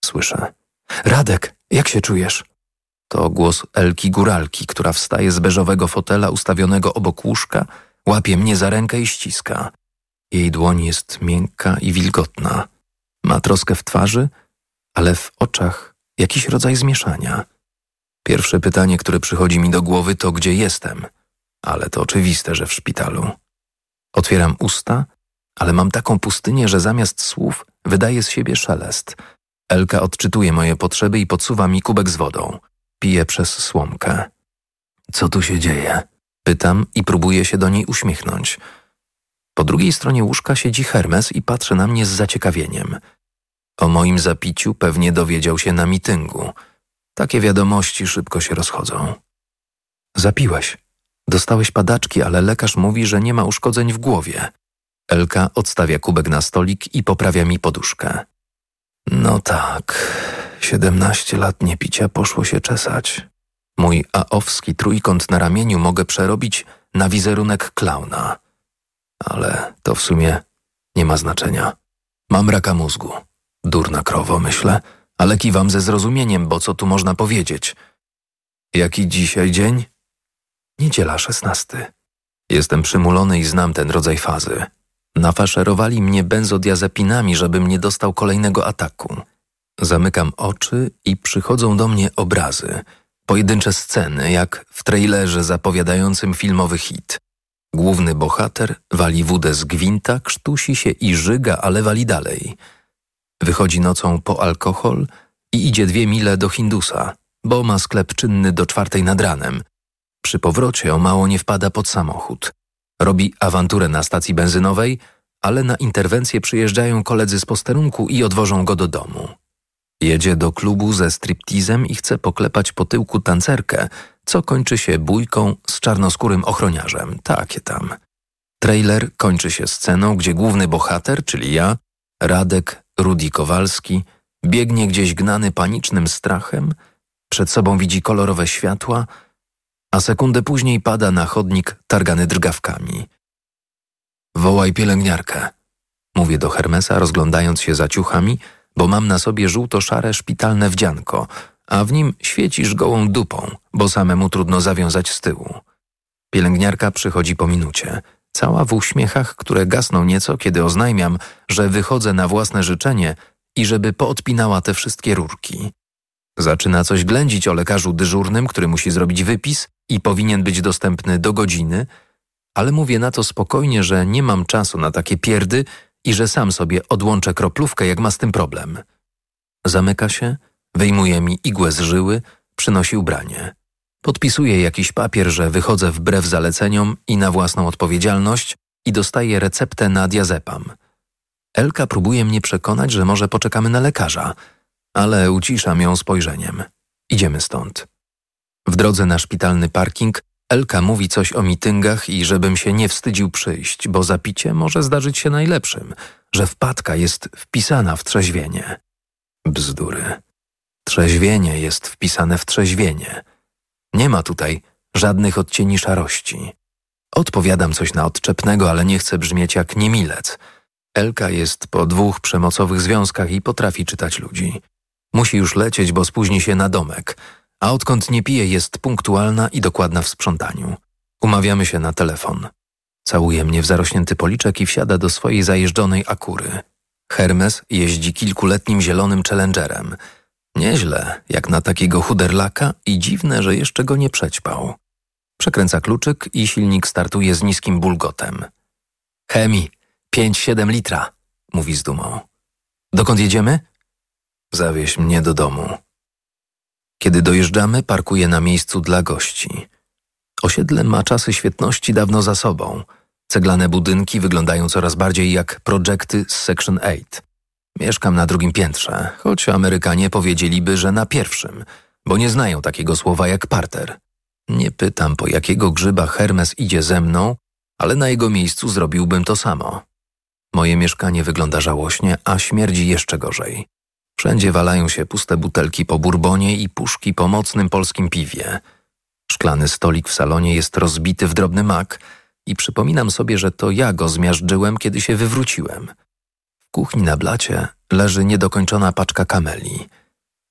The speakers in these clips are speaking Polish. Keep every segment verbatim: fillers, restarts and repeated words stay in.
Słyszę. Radek, jak się czujesz? To głos Elki Góralki, która wstaje z beżowego fotela ustawionego obok łóżka, łapie mnie za rękę i ściska. Jej dłoń jest miękka i wilgotna. Ma troskę w twarzy, ale w oczach jakiś rodzaj zmieszania. Pierwsze pytanie, które przychodzi mi do głowy, to gdzie jestem, ale to oczywiste, że w szpitalu. Otwieram usta, ale mam taką pustynię, że zamiast słów wydaje z siebie szelest. Elka odczytuje moje potrzeby i podsuwa mi kubek z wodą. Piję przez słomkę. Co tu się dzieje? Pytam i próbuję się do niej uśmiechnąć. Po drugiej stronie łóżka siedzi Hermes i patrzy na mnie z zaciekawieniem. O moim zapiciu pewnie dowiedział się na mityngu. Takie wiadomości szybko się rozchodzą. Zapiłeś. Dostałeś padaczki, ale lekarz mówi, że nie ma uszkodzeń w głowie. Elka odstawia kubek na stolik i poprawia mi poduszkę. No tak, siedemnaście lat niepicia poszło się czesać. Mój aowski trójkąt na ramieniu mogę przerobić na wizerunek klauna. Ale to w sumie nie ma znaczenia. Mam raka mózgu. Durna krowo, myślę, ale kiwam ze zrozumieniem, bo co tu można powiedzieć? Jaki dzisiaj dzień? Niedziela szesnasty. Jestem przymulony i znam ten rodzaj fazy. Nafaszerowali mnie benzodiazepinami, żebym nie dostał kolejnego ataku. Zamykam oczy i przychodzą do mnie obrazy. Pojedyncze sceny, jak w trailerze zapowiadającym filmowy hit. Główny bohater wali wódę z gwinta, krztusi się i żyga, ale wali dalej. Wychodzi nocą po alkohol i idzie dwie mile do Hindusa, bo ma sklep czynny do czwartej nad ranem. Przy powrocie o mało nie wpada pod samochód. Robi awanturę na stacji benzynowej, ale na interwencję przyjeżdżają koledzy z posterunku i odwożą go do domu. Jedzie do klubu ze striptizem i chce poklepać po tyłku tancerkę, co kończy się bójką z czarnoskórym ochroniarzem. Takie tam. Trailer kończy się sceną, gdzie główny bohater, czyli ja, Radek Rudy Kowalski, biegnie gdzieś gnany panicznym strachem, przed sobą widzi kolorowe światła, a sekundę później pada na chodnik targany drgawkami. Wołaj pielęgniarkę, mówię do Hermesa, rozglądając się za ciuchami, bo mam na sobie żółto-szare szpitalne wdzianko, a w nim świecisz gołą dupą, bo samemu trudno zawiązać z tyłu. Pielęgniarka przychodzi po minucie, cała w uśmiechach, które gasną nieco, kiedy oznajmiam, że wychodzę na własne życzenie i żeby poodpinała te wszystkie rurki. Zaczyna coś ględzić o lekarzu dyżurnym, który musi zrobić wypis i powinien być dostępny do godziny, ale mówię na to spokojnie, że nie mam czasu na takie pierdy i że sam sobie odłączę kroplówkę, jak ma z tym problem. Zamyka się, wyjmuje mi igłę z żyły, przynosi ubranie. Podpisuje jakiś papier, że wychodzę wbrew zaleceniom i na własną odpowiedzialność i dostaję receptę na diazepam. Elka próbuje mnie przekonać, że może poczekamy na lekarza, ale uciszam ją spojrzeniem. Idziemy stąd. W drodze na szpitalny parking Elka mówi coś o mityngach i żebym się nie wstydził przyjść, bo zapicie może zdarzyć się najlepszym, że wpadka jest wpisana w trzeźwienie. Bzdury. Trzeźwienie jest wpisane w trzeźwienie. Nie ma tutaj żadnych odcieni szarości. Odpowiadam coś na odczepnego, ale nie chcę brzmieć jak niemilec. Elka jest po dwóch przemocowych związkach i potrafi czytać ludzi. Musi już lecieć, bo spóźni się na domek, a odkąd nie pije, jest punktualna i dokładna w sprzątaniu. Umawiamy się na telefon. Całuje mnie w zarośnięty policzek i wsiada do swojej zajeżdżonej akury. Hermes jeździ kilkuletnim zielonym Challengerem. Nieźle, jak na takiego chuderlaka i dziwne, że jeszcze go nie przećpał. Przekręca kluczyk i silnik startuje z niskim bulgotem. Chemi, pięć siedem litra, mówi z dumą. Dokąd jedziemy? Zawieź mnie do domu. Kiedy dojeżdżamy, parkuję na miejscu dla gości. Osiedle ma czasy świetności dawno za sobą. Ceglane budynki wyglądają coraz bardziej jak projekty z Section osiem. Mieszkam na drugim piętrze, choć Amerykanie powiedzieliby, że na pierwszym, bo nie znają takiego słowa jak parter. Nie pytam, po jakiego grzyba Hermes idzie ze mną, ale na jego miejscu zrobiłbym to samo. Moje mieszkanie wygląda żałośnie, a śmierdzi jeszcze gorzej. Wszędzie walają się puste butelki po bourbonie i puszki po mocnym polskim piwie. Szklany stolik w salonie jest rozbity w drobny mak i przypominam sobie, że to ja go zmiażdżyłem, kiedy się wywróciłem. W kuchni na blacie leży niedokończona paczka kameli.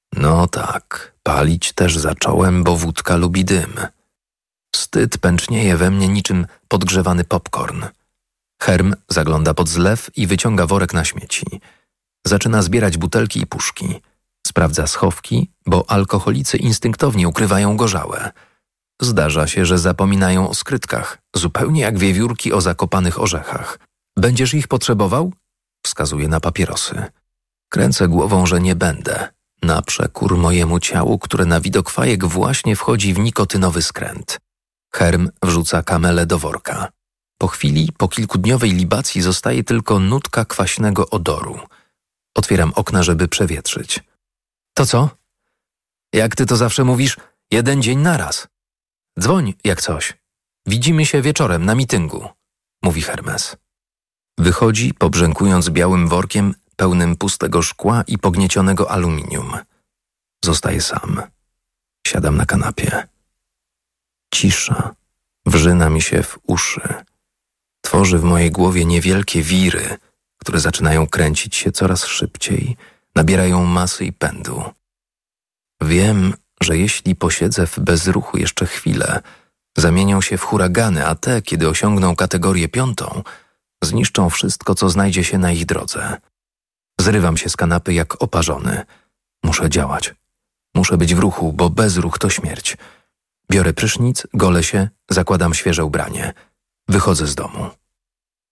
No tak, palić też zacząłem, bo wódka lubi dym. Wstyd pęcznieje we mnie niczym podgrzewany popcorn. Herm zagląda pod zlew i wyciąga worek na śmieci. Zaczyna zbierać butelki i puszki. Sprawdza schowki, bo alkoholicy instynktownie ukrywają gorzałe. Zdarza się, że zapominają o skrytkach, zupełnie jak wiewiórki o zakopanych orzechach. Będziesz ich potrzebował? Wskazuje na papierosy. Kręcę głową, że nie będę. Na przekór mojemu ciału, które na widok fajek właśnie wchodzi w nikotynowy skręt. Herm wrzuca kamelę do worka. Po chwili, po kilkudniowej libacji zostaje tylko nutka kwaśnego odoru. Otwieram okna, żeby przewietrzyć. To co? Jak ty to zawsze mówisz, jeden dzień naraz. Dzwoń jak coś. Widzimy się wieczorem na mityngu, mówi Hermes. Wychodzi, pobrzękując białym workiem pełnym pustego szkła i pogniecionego aluminium. Zostaję sam. Siadam na kanapie. Cisza wrzyna mi się w uszy. Tworzy w mojej głowie niewielkie wiry, które zaczynają kręcić się coraz szybciej, nabierają masy i pędu. Wiem, że jeśli posiedzę w bezruchu jeszcze chwilę, zamienią się w huragany, a te, kiedy osiągną kategorię piątą, zniszczą wszystko, co znajdzie się na ich drodze. Zrywam się z kanapy jak oparzony. Muszę działać. Muszę być w ruchu, bo bezruch to śmierć. Biorę prysznic, golę się, zakładam świeże ubranie. Wychodzę z domu.